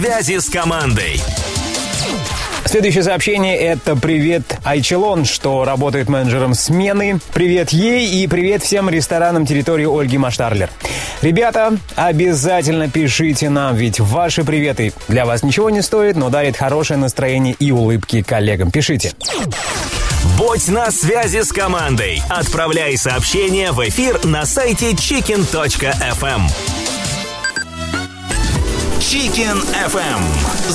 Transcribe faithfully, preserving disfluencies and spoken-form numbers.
Связи с командой. Следующее сообщение — это привет Айчелон, что работает менеджером смены. Привет ей и привет всем ресторанам территории Ольги Маштарлер. Ребята, обязательно пишите нам, ведь ваши приветы для вас ничего не стоят, но дарят хорошее настроение и улыбки коллегам. Пишите. Будь на связи с командой. Отправляй сообщения в эфир на сайте чикен точка эф эм. Чикен эф эм.